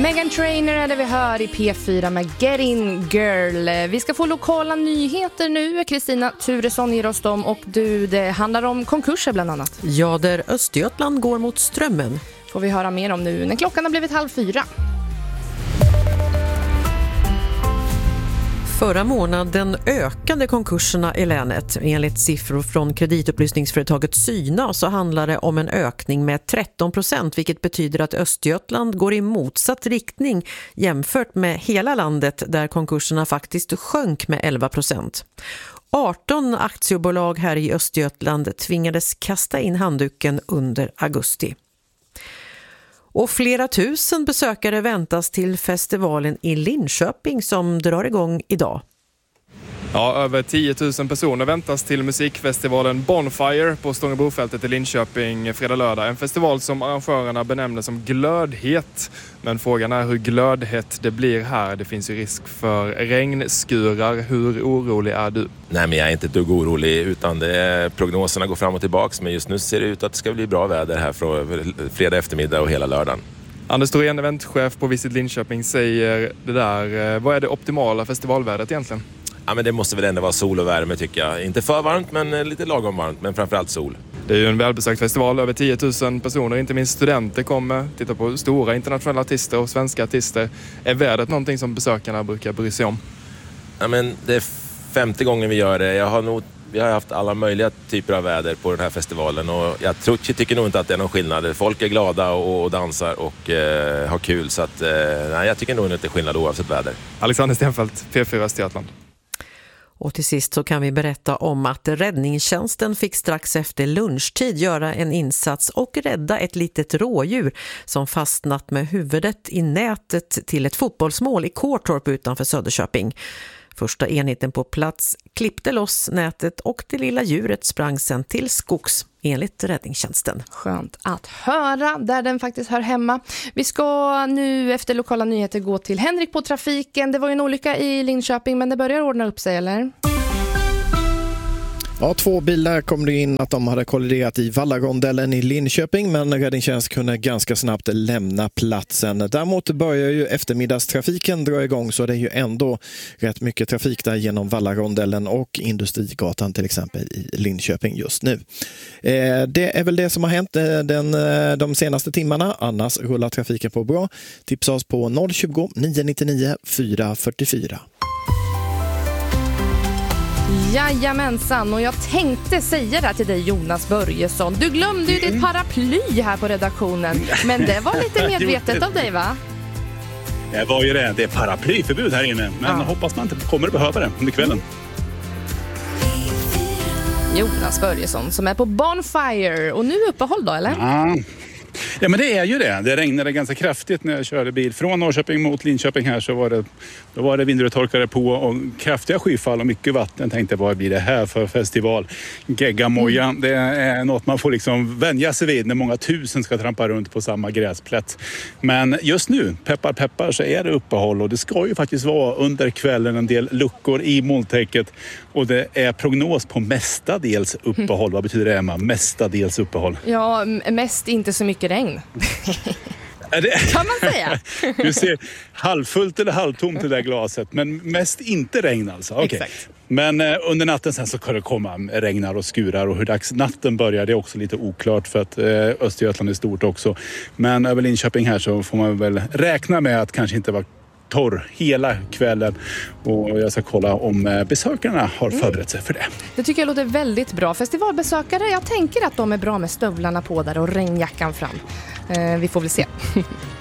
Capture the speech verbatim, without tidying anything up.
Meghan Trainor är det vi hör i P fyra med Get In Girl. Vi ska få lokala nyheter nu. Kristina Turesson ger oss dem, och du, det handlar om konkurser bland annat. Ja, där Östergötland går mot strömmen. Får vi höra mer om nu när klockan har blivit halv fyra. Förra månaden ökade konkurserna i länet. Enligt siffror från kreditupplysningsföretaget Syna så handlar det om en ökning med tretton procent, vilket betyder att Östergötland går i motsatt riktning jämfört med hela landet där konkurserna faktiskt sjönk med elva procent. arton aktiebolag här i Östergötland tvingades kasta in handduken under augusti. Och flera tusen besökare väntas till festivalen i Linköping som drar igång idag. Ja, över tio tusen personer väntas till musikfestivalen Bonfire på Stångebrofältet i Linköping fredag-lördag. En festival som arrangörerna benämner som glödhet. Men frågan är hur glödhet det blir här. Det finns ju risk för regnskurar. Hur orolig är du? Nej, men jag är inte ett dugg orolig, utan det är, prognoserna går fram och tillbaks. Men just nu ser det ut att det ska bli bra väder här från fredag eftermiddag och hela lördagen. Anders Thorén, eventchef på Visit Linköping, säger det där. Vad är det optimala festivalvädret egentligen? Ja, men det måste väl ändå vara sol och värme, tycker jag. Inte för varmt, men lite lagom varmt, men framförallt sol. Det är ju en välbesökt festival, över tio tusen personer, inte minst studenter kommer. Titta på stora internationella artister och svenska artister. Är vädret någonting som besökarna brukar bry sig om? Ja, men det är femte gången vi gör det. Jag har nog, vi har haft alla möjliga typer av väder på den här festivalen, och jag tror, tycker nog inte att det är någon skillnad. Folk är glada och, och dansar och eh, har kul, så att, eh, nej, jag tycker nog inte det är skillnad oavsett väder. Alexander Stenfeldt, P fyra Östergötland. Och till sist så kan vi berätta om att räddningstjänsten fick strax efter lunchtid göra en insats och rädda ett litet rådjur som fastnat med huvudet i nätet till ett fotbollsmål i Kårtorp utanför Söderköping. Första enheten på plats klippte loss nätet och det lilla djuret sprang sen till skogs, enligt räddningstjänsten. Skönt att höra där den faktiskt hör hemma. Vi ska nu efter lokala nyheter gå till Henrik på trafiken. Det var ju en olycka i Linköping, men det börjar ordna upp sig, eller? Ja, två bilar kom det in att de hade kolliderat i Vallarondellen i Linköping, men räddningstjänst kunde ganska snabbt lämna platsen. Däremot börjar ju eftermiddagstrafiken dra igång, så det är ju ändå rätt mycket trafik där genom Vallarondellen och Industrigatan till exempel i Linköping just nu. Eh, det är väl det som har hänt den, de senaste timmarna, annars rullar trafiken på bra. Tipsa oss på noll tjugo, nio nittionio, fyra fyrtiofyra. Jajamensan, och jag tänkte säga det till dig, Jonas Börjesson. Du glömde ju ditt paraply här på redaktionen, men det var lite medvetet av dig, va? Det var ju det, det är paraplyförbud här inne, men ja. Hoppas man inte kommer att behöva det under kvällen. Jonas Börjesson som är på Bonfire, och nu uppehåll då, eller? Ja. Ja, men det är ju det. Det regnade ganska kraftigt när jag körde bil från Norrköping mot Linköping här, så var det, då var det vindrutetorkare på och kraftiga skyfall och mycket vatten. Tänkte, vad blir det här för festival? Geggamoja. Mm. Det är något man får liksom vänja sig vid när många tusen ska trampa runt på samma gräsplätt. Men just nu, peppar peppar, så är det uppehåll, och det ska ju faktiskt vara under kvällen en del luckor i molntäcket, och det är prognos på mestadels uppehåll. Mm. Vad betyder det, Emma? Mestadels uppehåll? Ja, mest inte så mycket regn. Det... Kan man säga? Du ser halvfullt eller halvtomt det där glaset, men mest inte regn alltså. Okay. Exakt. Men eh, under natten sen så kan det komma regnar och skurar, och hur dags natten börjar, det är också lite oklart, för att eh, Östergötland är stort också. Men över Linköping här så får man väl räkna med att kanske inte vara torr hela kvällen, och jag ska kolla om besökarna har förberett sig för det. Det tycker jag låter väldigt bra. Festivalbesökare, jag tänker att de är bra med stövlarna på där och regnjackan fram. Eh, vi får väl se.